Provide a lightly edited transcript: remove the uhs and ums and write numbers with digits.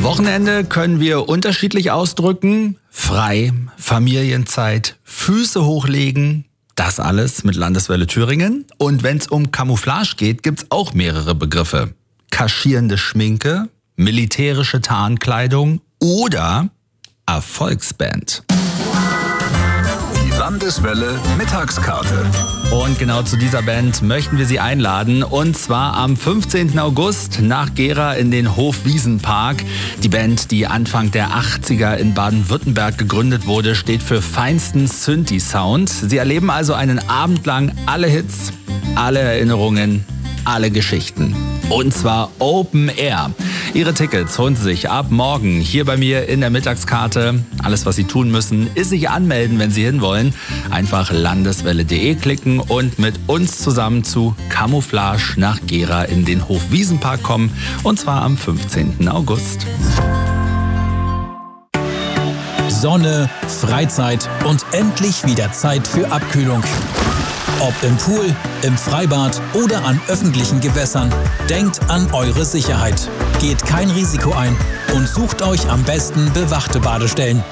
Wochenende können wir unterschiedlich ausdrücken. Frei, Familienzeit, Füße hochlegen. Das alles mit Landeswelle Thüringen. Und wenn es um Camouflage geht, gibt's auch mehrere Begriffe. Kaschierende Schminke, militärische Tarnkleidung oder Erfolgsband. Die Landeswelle Mittagskarte. Und genau zu dieser Band möchten wir Sie einladen. Und zwar am 15. August nach Gera in den Hofwiesenpark. Die Band, die Anfang der 80er in Baden-Württemberg gegründet wurde, steht für feinsten Synthi-Sound. Sie erleben also einen Abend lang alle Hits, alle Erinnerungen, alle Geschichten. Und zwar Open Air. Ihre Tickets holen Sie sich ab morgen hier bei mir in der Mittagskarte. Alles, was Sie tun müssen, ist sich anmelden, wenn Sie hinwollen. Einfach landeswelle.de klicken und mit uns zusammen zu Camouflage nach Gera in den Hofwiesenpark kommen. Und zwar am 15. August. Sonne, Freizeit und endlich wieder Zeit für Abkühlung. Ob im Pool, im Freibad oder an öffentlichen Gewässern, denkt an eure Sicherheit. Geht kein Risiko ein und sucht euch am besten bewachte Badestellen.